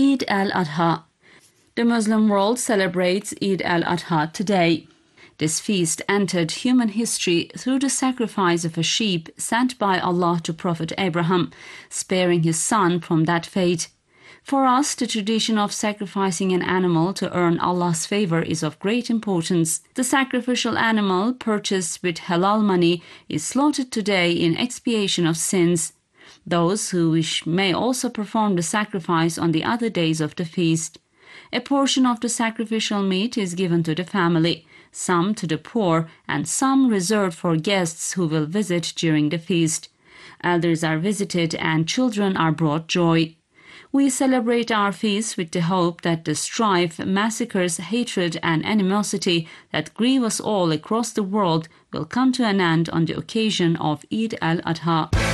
Eid al-Adha. The Muslim world celebrates Eid al-Adha today. This feast entered human history through the sacrifice of a sheep sent by Allah to Prophet Abraham, sparing his son from that fate. For us, the tradition of sacrificing an animal to earn Allah's favor is of great importance. The sacrificial animal, purchased with halal money, is slaughtered today in expiation of sins. Those who wish may also perform the sacrifice on the other days of the feast. A portion of the sacrificial meat is given to the family, some to the poor, and some reserved for guests who will visit during the feast. Elders are visited and children are brought joy. We celebrate our feast with the hope that the strife, massacres, hatred, and animosity that grieve us all across the world will come to an end on the occasion of Eid al-Adha.